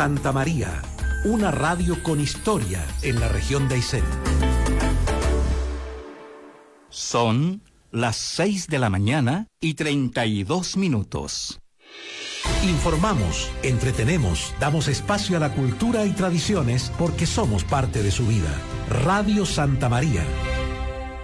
Santa María, una radio con historia en la región de Aysén. Son las 6 de la mañana y 32 minutos. Informamos, entretenemos, damos espacio a la cultura y tradiciones porque somos parte de su vida. Radio Santa María.